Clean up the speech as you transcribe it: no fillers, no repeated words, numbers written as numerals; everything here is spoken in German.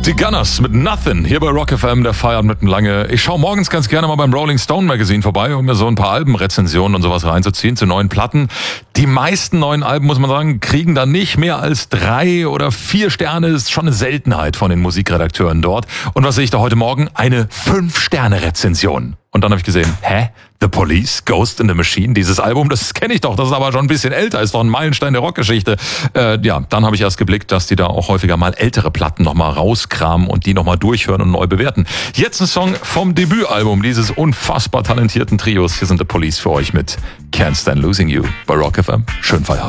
Die Gunners mit Nothing, hier bei Rock FM, der Feierabend mitten lange. Ich schaue morgens ganz gerne mal beim Rolling Stone Magazine vorbei, um mir so ein paar Albenrezensionen und sowas reinzuziehen zu neuen Platten. Die meisten neuen Alben, muss man sagen, kriegen dann nicht mehr als 3 oder 4 Sterne. Ist schon eine Seltenheit von den Musikredakteuren dort. Und was sehe ich da heute Morgen? Eine 5-Sterne-Rezension. Und dann habe ich gesehen, The Police, Ghost in the Machine, dieses Album, das kenne ich doch, das ist aber schon ein bisschen älter, ist doch ein Meilenstein der Rockgeschichte. Dann habe ich erst geblickt, dass die da auch häufiger mal ältere Platten nochmal rauskramen und die nochmal durchhören und neu bewerten. Jetzt ein Song vom Debütalbum dieses unfassbar talentierten Trios. Hier sind The Police für euch mit Can't Stand Losing You bei Rock FM. Schönen Feierabend.